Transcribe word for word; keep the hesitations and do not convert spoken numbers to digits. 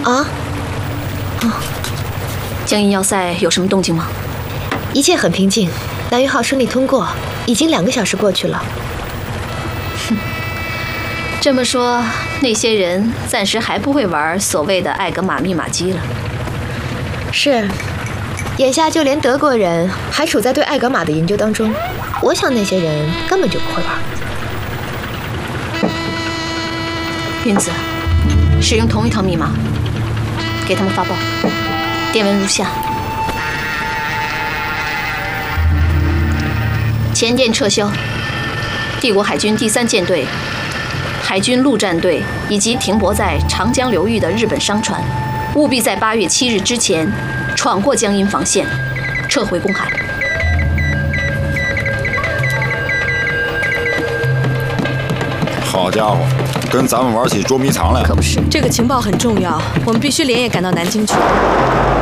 啊？ 啊！江阴要塞有什么动静吗？ 一切很平静，南云号顺利通过，已经两个小时过去了。 哼，这么说，那些人暂时还不会玩所谓的艾格玛密码机了。 是，眼下就连德国人还处在对艾格玛的研究当中，我想那些人根本就不会玩。 云子，使用同一套密码，给他们发报。电文如下：前电撤销，帝国海军第三舰队、海军陆战队以及停泊在长江流域的日本商船，务必在八月七日之前闯过江阴防线，撤回公海。 好家伙，跟咱们玩起捉迷藏来了。 可不是， 这个情报很重要，我们必须连夜赶到南京去。